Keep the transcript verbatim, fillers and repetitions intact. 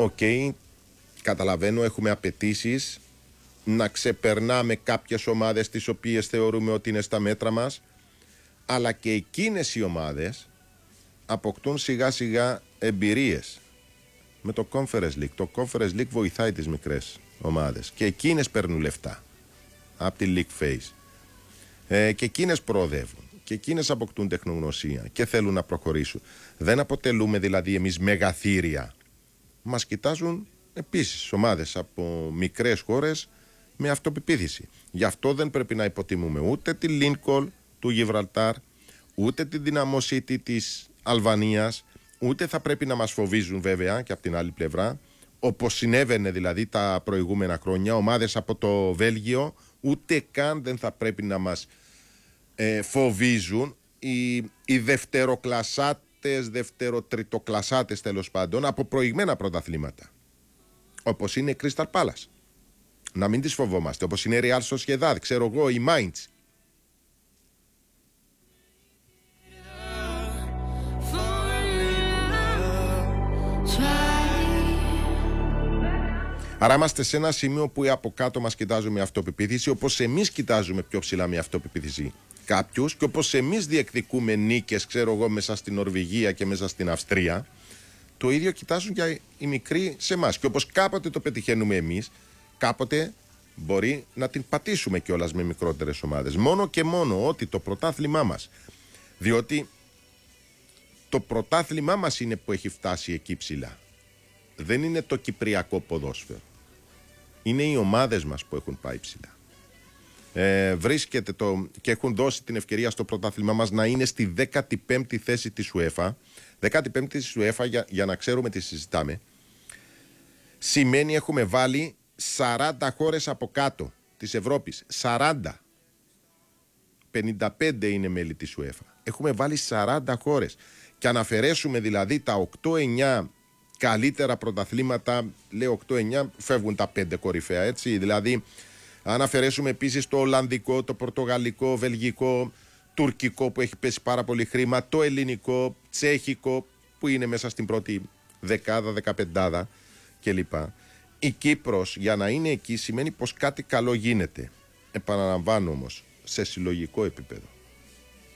οκ, okay, καταλαβαίνω, έχουμε απαιτήσεις να ξεπερνάμε κάποιες ομάδες τις οποίες θεωρούμε ότι είναι στα μέτρα μας, αλλά και εκείνες οι ομάδες αποκτούν σιγά σιγά εμπειρίες με το Conference League. Το Conference League βοηθάει τις μικρές ομάδες και εκείνες παίρνουν λεφτά από τη League Phase ε, και εκείνες προοδεύουν και εκείνες αποκτούν τεχνογνωσία και θέλουν να προχωρήσουν. Δεν αποτελούμε δηλαδή εμείς μεγαθύρια. Μας κοιτάζουν επίσης ομάδες από μικρές χώρες με αυτοπεποίθηση. Γι' αυτό δεν πρέπει να υποτιμούμε ούτε τη Lincoln του Γιβραλτάρ, ούτε τη Dynamo City της Αλβανίας, ούτε θα πρέπει να μας φοβίζουν βέβαια και από την άλλη πλευρά, όπως συνέβαινε δηλαδή τα προηγούμενα χρόνια, ομάδες από το Βέλγιο, ούτε καν δεν θα πρέπει να μας ε, φοβίζουν οι, οι δευτεροκλασσάτες, δευτεροτριτοκλασσάτες τέλος πάντων από προηγμένα πρωταθλήματα, όπως είναι η Crystal Palace. Να μην τις φοβόμαστε, όπως είναι η Real Sociedad, ξέρω εγώ, η Mainz. Άρα είμαστε σε ένα σημείο που από κάτω μας κοιτάζουν με αυτοπεποίθηση, όπως εμείς κοιτάζουμε πιο ψηλά με αυτοπεποίθηση κάποιους και όπως εμείς διεκδικούμε νίκες, ξέρω εγώ, μέσα στην Νορβηγία και μέσα στην Αυστρία, το ίδιο κοιτάζουν και οι μικροί σε εμάς. Και όπως κάποτε το πετυχαίνουμε εμείς, κάποτε μπορεί να την πατήσουμε κιόλας με μικρότερες ομάδες. Μόνο και μόνο ότι το πρωτάθλημά μας, διότι το πρωτάθλημά μας είναι που έχει φτάσει εκεί ψηλά. Δεν είναι το κυπριακό ποδόσφαιρο. Είναι οι ομάδες μας που έχουν πάει ψηλά. Ε, βρίσκεται το, και έχουν δώσει την ευκαιρία στο πρωτάθλημά μας να είναι στη δέκατη πέμπτη θέση της UEFA. δέκατη πέμπτη της UEFA, για, για να ξέρουμε τι συζητάμε, σημαίνει έχουμε βάλει σαράντα χώρες από κάτω της Ευρώπης. σαράντα. πενήντα πέντε είναι μέλη της UEFA. Έχουμε βάλει σαράντα χώρες. Και αν αφαιρέσουμε δηλαδή τα οκτώ εννιά καλύτερα πρωταθλήματα, λέω οκτώ εννιά, φεύγουν τα πέντε κορυφαία, έτσι. Δηλαδή, αν αφαιρέσουμε επίσης το Ολλανδικό, το Πορτογαλικό, Βελγικό, Τουρκικό που έχει πέσει πάρα πολύ χρήμα, το Ελληνικό, Τσέχικο που είναι μέσα στην πρώτη δεκάδα, δεκαπεντάδα κλπ. Η Κύπρος για να είναι εκεί σημαίνει πως κάτι καλό γίνεται. Επαναλαμβάνω όμως, σε συλλογικό επίπεδο.